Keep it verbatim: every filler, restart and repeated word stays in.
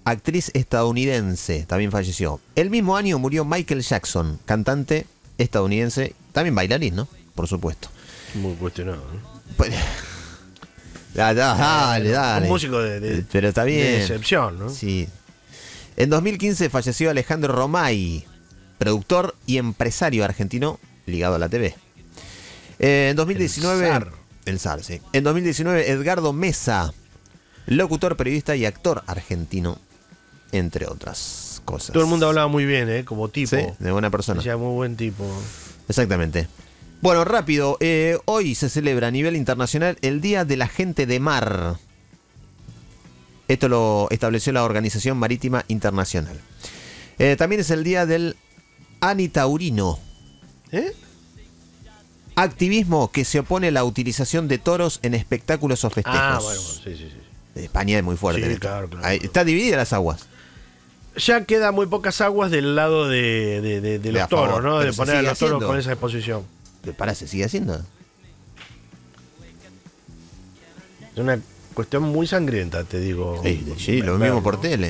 actriz estadounidense, también falleció. El mismo año murió Michael Jackson, cantante estadounidense, también bailarín, ¿no? Por supuesto. Muy cuestionado, ¿no? Pues, dale, dale, dale. Un músico de, de, Pero está bien. de excepción, ¿no? Sí. En dos mil quince falleció Alejandro Romay, productor y empresario argentino ligado a la T V. Eh, en dos mil diecinueve... El zar. El zar, sí. En dos mil diecinueve, Edgardo Mesa, locutor, periodista y actor argentino, entre otras cosas. Todo el mundo hablaba muy bien, ¿eh? Como tipo. Sí, de buena persona. Decía, muy buen tipo. Exactamente. Bueno, rápido. Eh, hoy se celebra a nivel internacional el Día de la Gente de Mar. Esto lo estableció la Organización Marítima Internacional. Eh, también es el Día del Anitaurino. ¿Eh? Activismo que se opone a la utilización de toros en espectáculos o festejos. Ah, bueno, bueno, sí, sí, sí. España es muy fuerte. Sí, en esto. claro, claro, Ahí, claro. está dividida las aguas. Ya queda muy pocas aguas del lado de, de, de, de De los a favor, toros, ¿no? pero De se poner a sigue los toros haciendo. con esa exposición. Pero pará, se sigue haciendo. Es una cuestión muy sangrienta, te digo. Sí, sí, lo Ver, mismo ¿no? por tele.